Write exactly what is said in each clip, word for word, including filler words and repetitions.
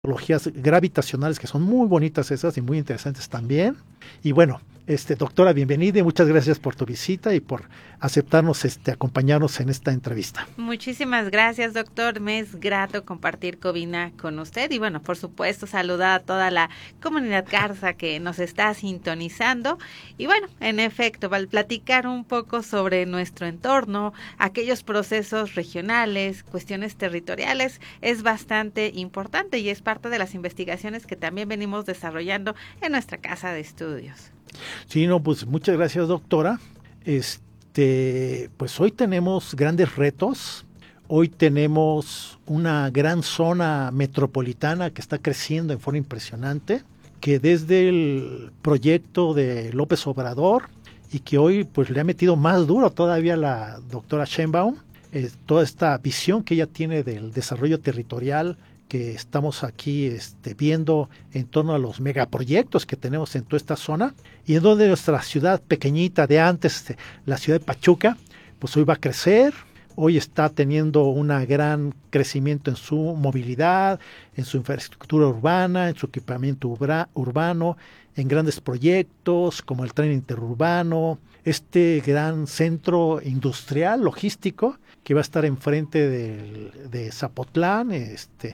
tecnologías gravitacionales que son muy bonitas esas y muy interesantes también. Y bueno, este, doctora, bienvenida y muchas gracias por tu visita y por aceptarnos, este, acompañarnos en esta entrevista. Muchísimas gracias, doctor. Me es grato compartir cabina con usted y bueno, por supuesto, saludar a toda la comunidad Garza que nos está sintonizando. Y bueno, en efecto, al platicar un poco sobre nuestro entorno, aquellos procesos regionales, cuestiones territoriales, es bastante importante y es parte de las investigaciones que también venimos desarrollando en nuestra casa de estudios. Sí, no, pues muchas gracias, doctora. Este, pues hoy tenemos grandes retos. Hoy tenemos una gran zona metropolitana que está creciendo en forma impresionante, que desde el proyecto de López Obrador y que hoy pues le ha metido más duro todavía la doctora Sheinbaum, eh, toda esta visión que ella tiene del desarrollo territorial que estamos aquí este, viendo en torno a los megaproyectos que tenemos en toda esta zona y en donde nuestra ciudad pequeñita de antes, la ciudad de Pachuca, pues hoy va a crecer, hoy está teniendo un gran crecimiento en su movilidad, en su infraestructura urbana, en su equipamiento urba, urbano, en grandes proyectos como el tren interurbano, este gran centro industrial, logístico, que va a estar enfrente de, de Zapotlán, este,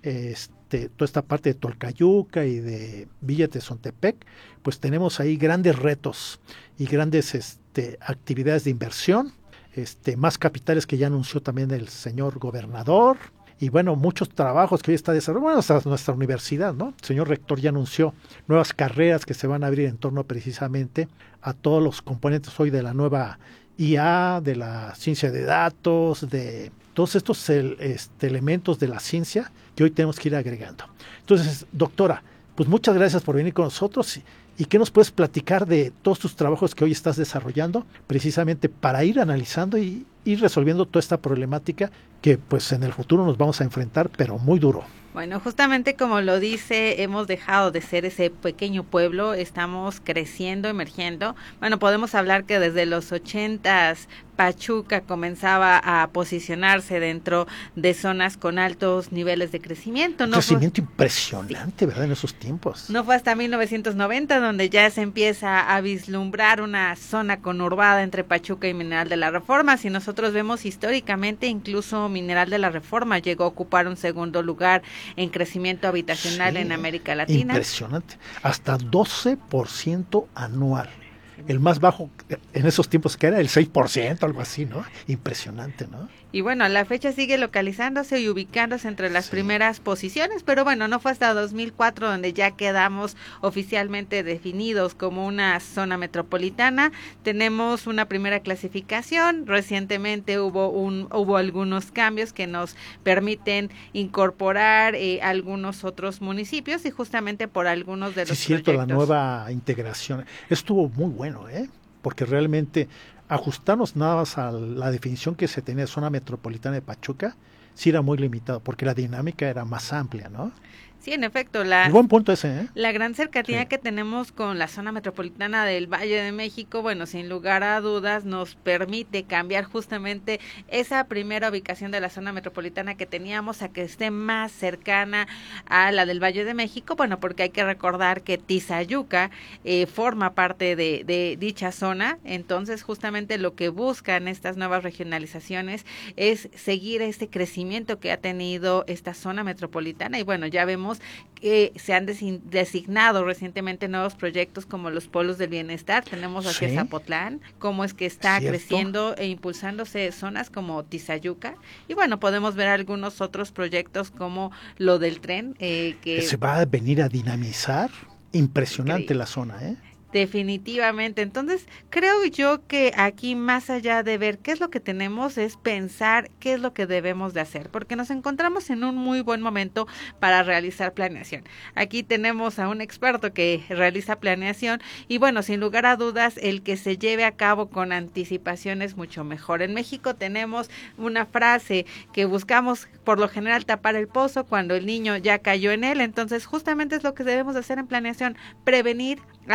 este, toda esta parte de Tolcayuca y de Villa Tezontepec, pues tenemos ahí grandes retos y grandes este, actividades de inversión, este, más capitales que ya anunció también el señor gobernador, y bueno, muchos trabajos que hoy está desarrollando, bueno, hasta nuestra universidad, ¿no? El señor rector ya anunció nuevas carreras que se van a abrir en torno precisamente a todos los componentes hoy de la nueva I A, de la ciencia de datos, de todos estos el, este, elementos de la ciencia que hoy tenemos que ir agregando. Entonces, doctora, pues muchas gracias por venir con nosotros. ¿Y, y qué nos puedes platicar de todos tus trabajos que hoy estás desarrollando precisamente para ir analizando y ir resolviendo toda esta problemática que pues en el futuro nos vamos a enfrentar, pero muy duro? Bueno, justamente como lo dice, hemos dejado de ser ese pequeño pueblo, estamos creciendo, emergiendo. Bueno, podemos hablar que desde los ochentas Pachuca comenzaba a posicionarse dentro de zonas con altos niveles de crecimiento. No crecimiento fue, impresionante, sí, ¿verdad? En esos tiempos. No fue hasta mil novecientos noventa donde ya se empieza a vislumbrar una zona conurbada entre Pachuca y Mineral de la Reforma. Si nosotros vemos históricamente, incluso Mineral de la Reforma llegó a ocupar un segundo lugar en crecimiento habitacional, sí, en América Latina. Impresionante, hasta doce por ciento anual. El más bajo en esos tiempos que era el seis por ciento, algo así, ¿no? Impresionante, ¿no? Y bueno, a la fecha sigue localizándose y ubicándose entre las sí. primeras posiciones, pero bueno, no fue hasta dos mil cuatro donde ya quedamos oficialmente definidos como una zona metropolitana. Tenemos una primera clasificación, recientemente hubo un hubo algunos cambios que nos permiten incorporar eh, algunos otros municipios y justamente por algunos de los sí, cierto, proyectos. La nueva integración estuvo muy bueno, ¿eh? Porque realmente ajustarnos nada más a la definición que se tenía de zona metropolitana de Pachuca, sí era muy limitado, porque la dinámica era más amplia, ¿no? Sí, en efecto, la, buen punto ese, ¿eh? la gran cercanía sí. que tenemos con la zona metropolitana del Valle de México, bueno, sin lugar a dudas, nos permite cambiar justamente esa primera ubicación de la zona metropolitana que teníamos a que esté más cercana a la del Valle de México, bueno, porque hay que recordar que Tizayuca eh, forma parte de, de dicha zona, entonces justamente lo que buscan estas nuevas regionalizaciones es seguir este crecimiento que ha tenido esta zona metropolitana y bueno, ya vemos que se han designado recientemente nuevos proyectos como los polos del bienestar, tenemos hacia sí. Zapotlán, cómo es que está ¿Cierto? creciendo e impulsándose zonas como Tizayuca, y bueno, podemos ver algunos otros proyectos como lo del tren, eh, que se va a venir a dinamizar, impresionante increíble. La zona, ¿eh? Definitivamente. Entonces, creo yo que aquí, más allá de ver qué es lo que tenemos, es pensar qué es lo que debemos de hacer, porque nos encontramos en un muy buen momento para realizar planeación. Aquí tenemos a un experto que realiza planeación y bueno, sin lugar a dudas, el que se lleve a cabo con anticipación es mucho mejor. En México tenemos una frase que buscamos por lo general tapar el pozo cuando el niño ya cayó en él, entonces justamente es lo que debemos de hacer en planeación, prevenir antes de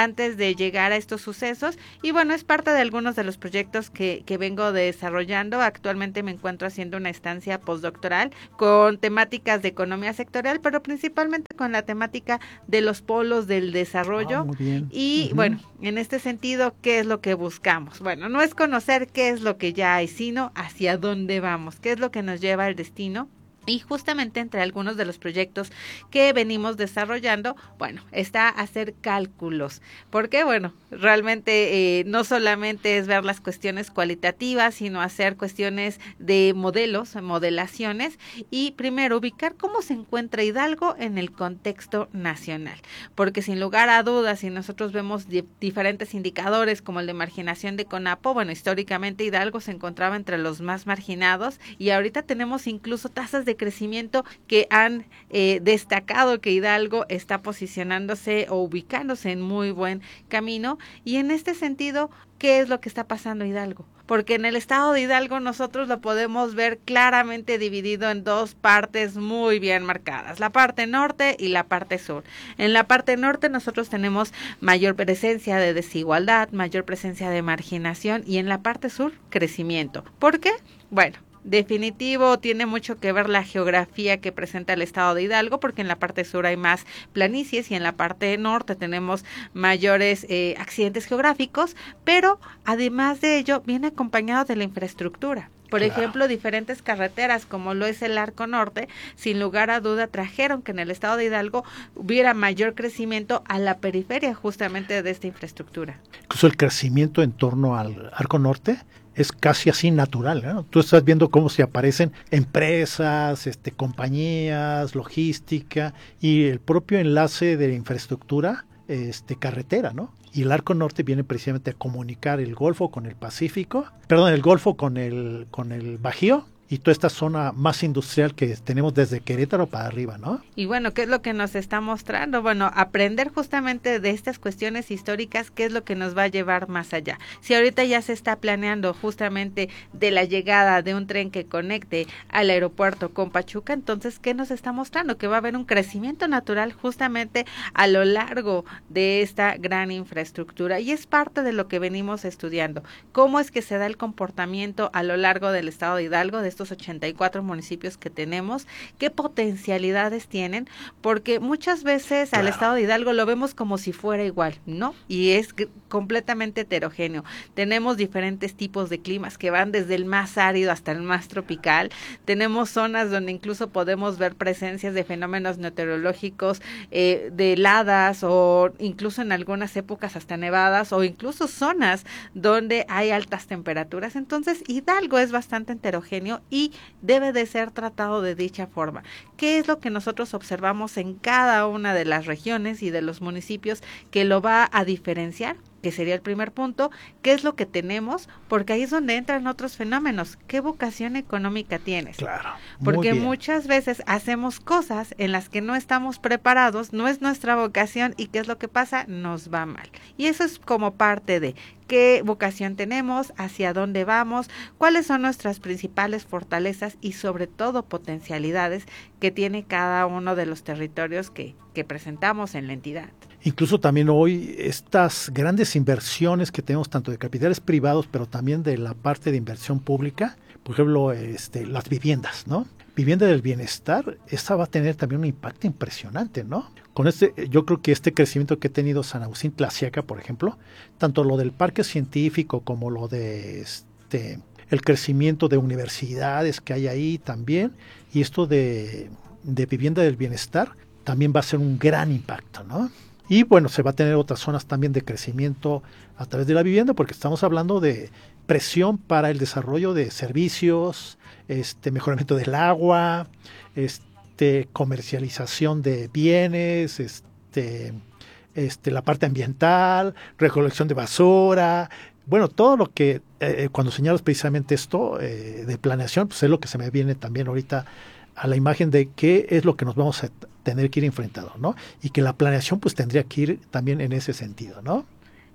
de llegar a estos sucesos. Y bueno, es parte de algunos de los proyectos que, que vengo desarrollando. Actualmente me encuentro haciendo una estancia postdoctoral con temáticas de economía sectorial, pero principalmente con la temática de los polos del desarrollo. Ah, muy bien. Y uh-huh. bueno, en este sentido, ¿qué es lo que buscamos? Bueno, no es conocer qué es lo que ya hay, sino hacia dónde vamos, qué es lo que nos lleva al destino. Y justamente entre algunos de los proyectos que venimos desarrollando, bueno, está hacer cálculos, porque bueno, realmente eh, no solamente es ver las cuestiones cualitativas, sino hacer cuestiones de modelos, modelaciones, y primero ubicar cómo se encuentra Hidalgo en el contexto nacional, porque sin lugar a dudas, si nosotros vemos di- diferentes indicadores como el de marginación de CONAPO, bueno, históricamente Hidalgo se encontraba entre los más marginados, y ahorita tenemos incluso tasas de crecimiento que han eh, destacado que Hidalgo está posicionándose o ubicándose en muy buen camino. Y en este sentido, ¿qué es lo que está pasando Hidalgo? Porque en el estado de Hidalgo nosotros lo podemos ver claramente dividido en dos partes muy bien marcadas, la parte norte y la parte sur. En la parte norte nosotros tenemos mayor presencia de desigualdad, mayor presencia de marginación, y en la parte sur, crecimiento. ¿Por qué? Bueno, definitivo, tiene mucho que ver la geografía que presenta el estado de Hidalgo, porque en la parte sur hay más planicies y en la parte norte tenemos mayores eh, accidentes geográficos, pero además de ello viene acompañado de la infraestructura. Por claro. ejemplo, diferentes carreteras como lo es el Arco Norte, sin lugar a duda trajeron que en el estado de Hidalgo hubiera mayor crecimiento a la periferia justamente de esta infraestructura. Incluso el crecimiento en torno al Arco Norte es casi así natural, ¿no? Tú estás viendo cómo se aparecen empresas, este, compañías, logística y el propio enlace de infraestructura, este, carretera, ¿no? Y el Arco Norte viene precisamente a comunicar el Golfo con el Pacífico, perdón, el Golfo con el, con el Bajío, y toda esta zona más industrial que tenemos desde Querétaro para arriba, ¿no? Y bueno, ¿qué es lo que nos está mostrando? Bueno, aprender justamente de estas cuestiones históricas, ¿qué es lo que nos va a llevar más allá? Si ahorita ya se está planeando justamente de la llegada de un tren que conecte al aeropuerto con Pachuca, entonces, ¿qué nos está mostrando? Que va a haber un crecimiento natural justamente a lo largo de esta gran infraestructura, y es parte de lo que venimos estudiando. ¿Cómo es que se da el comportamiento a lo largo del estado de Hidalgo, de estos ochenta y cuatro municipios que tenemos? ¿Qué potencialidades tienen? Porque muchas veces claro. al estado de Hidalgo lo vemos como si fuera igual, ¿no? Y es completamente heterogéneo. Tenemos diferentes tipos de climas que van desde el más árido hasta el más tropical. Tenemos zonas donde incluso podemos ver presencias de fenómenos meteorológicos, eh, de heladas, o incluso en algunas épocas hasta nevadas, o incluso zonas donde hay altas temperaturas. Entonces, Hidalgo es bastante heterogéneo y debe de ser tratado de dicha forma. ¿Qué es lo que nosotros observamos en cada una de las regiones y de los municipios que lo va a diferenciar? Que sería el primer punto. ¿Qué es lo que tenemos? Porque ahí es donde entran otros fenómenos. ¿Qué vocación económica tienes? Claro. Porque bien. muchas veces hacemos cosas en las que no estamos preparados, no es nuestra vocación, y ¿qué es lo que pasa? Nos va mal. Y eso es como parte de qué vocación tenemos, hacia dónde vamos, cuáles son nuestras principales fortalezas y sobre todo potencialidades que tiene cada uno de los territorios que, que presentamos en la entidad. Incluso también hoy estas grandes inversiones que tenemos tanto de capitales privados, pero también de la parte de inversión pública, por ejemplo, este, las viviendas, ¿no? Vivienda del bienestar, esa va a tener también un impacto impresionante, ¿no? Con este, yo creo que este crecimiento que ha tenido San Agustín Tlaxiaca, por ejemplo, tanto lo del parque científico como lo de este, el crecimiento de universidades que hay ahí también, y esto de, de vivienda del bienestar, también va a ser un gran impacto, ¿no? Y bueno, se va a tener otras zonas también de crecimiento a través de la vivienda, porque estamos hablando de presión para el desarrollo de servicios, este mejoramiento del agua, este comercialización de bienes, este, este la parte ambiental, recolección de basura. Bueno, todo lo que, eh, cuando señalas precisamente esto eh, de planeación, pues es lo que se me viene también ahorita a la imagen de qué es lo que nos vamos a tener que ir enfrentando, ¿no? Y que la planeación pues tendría que ir también en ese sentido, ¿no?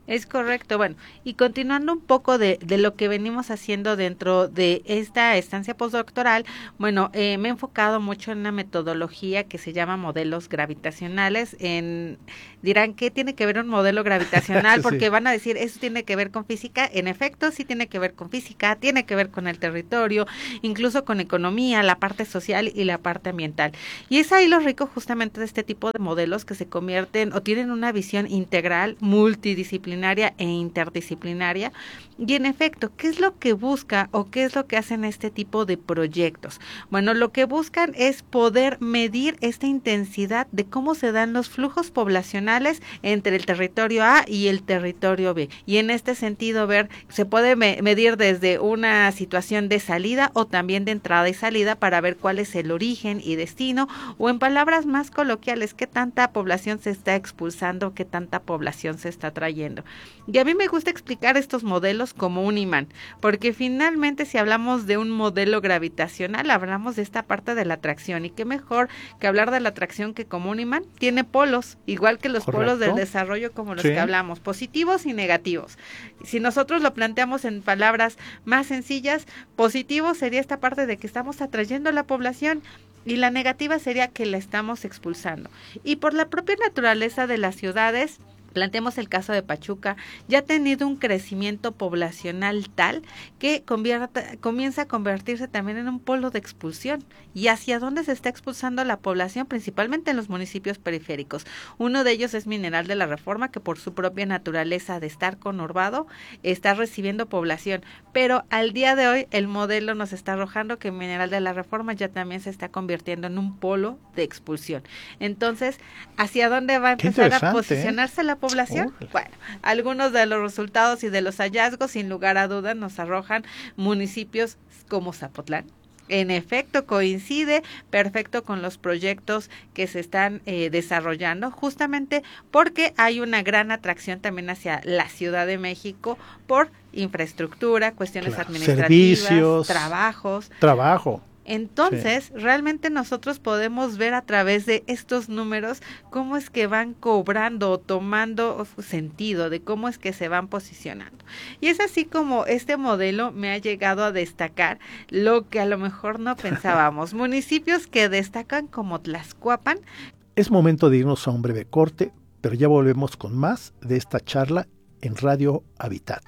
Es correcto, bueno, y continuando un poco de, de lo que venimos haciendo dentro de esta estancia postdoctoral, bueno, eh, me he enfocado mucho en una metodología que se llama modelos gravitacionales. En, dirán, ¿qué tiene que ver un modelo gravitacional? Porque sí. Van a decir, ¿eso tiene que ver con física? En efecto, sí tiene que ver con física, tiene que ver con el territorio, incluso con economía, la parte social y la parte ambiental. Y es ahí lo rico justamente de este tipo de modelos que se convierten o tienen una visión integral, multidisciplinaria, e interdisciplinaria. Y en efecto, ¿qué es lo que busca o qué es lo que hacen este tipo de proyectos? Bueno, lo que buscan es poder medir esta intensidad de cómo se dan los flujos poblacionales entre el territorio A y el territorio B. Y en este sentido, ver, se puede me- medir desde una situación de salida o también de entrada y salida para ver cuál es el origen y destino, o en palabras más coloquiales, qué tanta población se está expulsando, qué tanta población se está trayendo. Y a mí me gusta explicar estos modelos como un imán, porque finalmente si hablamos de un modelo gravitacional, hablamos de esta parte de la atracción, y qué mejor que hablar de la atracción que como un imán, tiene polos, igual que los Correcto. Polos del desarrollo como los sí. que hablamos, positivos y negativos. Si nosotros lo planteamos en palabras más sencillas, positivo sería esta parte de que estamos atrayendo a la población, y la negativa sería que la estamos expulsando. Y por la propia naturaleza de las ciudades, planteemos el caso de Pachuca, ya ha tenido un crecimiento poblacional tal que convierta, comienza a convertirse también en un polo de expulsión. ¿Y hacia dónde se está expulsando la población? Principalmente en los municipios periféricos. Uno de ellos es Mineral de la Reforma, que por su propia naturaleza de estar conurbado, está recibiendo población. Pero al día de hoy el modelo nos está arrojando que Mineral de la Reforma ya también se está convirtiendo en un polo de expulsión. Entonces, ¿hacia dónde va a empezar a posicionarse ¿eh? la población? Uh. Bueno, algunos de los resultados y de los hallazgos, sin lugar a dudas, nos arrojan municipios como Zapotlán. En efecto, coincide perfecto con los proyectos que se están eh, desarrollando, justamente porque hay una gran atracción también hacia la Ciudad de México por infraestructura, cuestiones claro. administrativas, servicios, trabajos. Trabajo. Entonces, sí. realmente nosotros podemos ver a través de estos números cómo es que van cobrando o tomando sentido, de cómo es que se van posicionando. Y es así como este modelo me ha llegado a destacar lo que a lo mejor no pensábamos. Municipios que destacan como Tlaxcuapan. Es momento de irnos a un breve corte, pero ya volvemos con más de esta charla en Radio Habitat.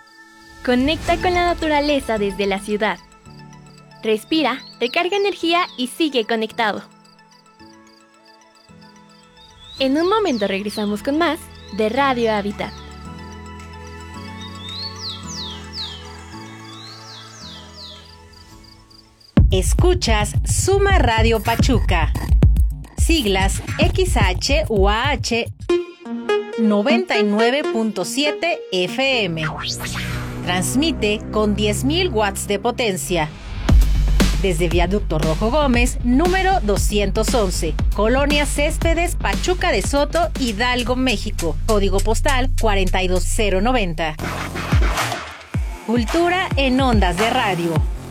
Conecta con la naturaleza desde la ciudad. Respira, recarga energía y sigue conectado. En un momento regresamos con más de Radio Habitat. Escuchas Suma Radio Pachuca. Siglas X H U A H noventa y nueve punto siete F M. Transmite con diez mil watts de potencia. Desde Viaducto Rojo Gómez, número doscientos once, Colonia Céspedes, Pachuca de Soto, Hidalgo, México. Código postal cuarenta y dos mil noventa. Cultura en ondas de radio.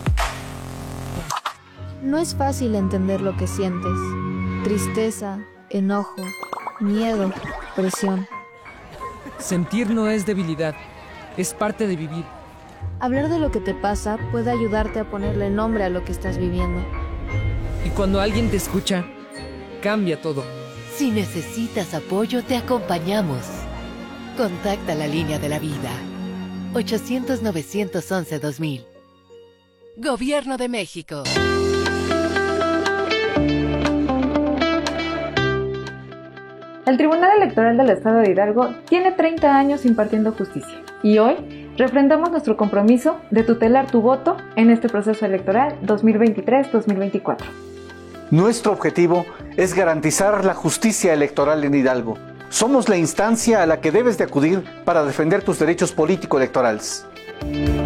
No es fácil entender lo que sientes. Tristeza, enojo, miedo, presión. Sentir no es debilidad, es parte de vivir. Hablar de lo que te pasa puede ayudarte a ponerle nombre a lo que estás viviendo. Y cuando alguien te escucha, cambia todo. Si necesitas apoyo, te acompañamos. Contacta la línea de la vida. ochocientos, novecientos once, dos mil. Gobierno de México. El Tribunal Electoral del Estado de Hidalgo tiene treinta años impartiendo justicia. Y hoy refrendamos nuestro compromiso de tutelar tu voto en este proceso electoral dos mil veintitrés dos mil veinticuatro. Nuestro objetivo es garantizar la justicia electoral en Hidalgo. Somos la instancia a la que debes de acudir para defender tus derechos político-electorales.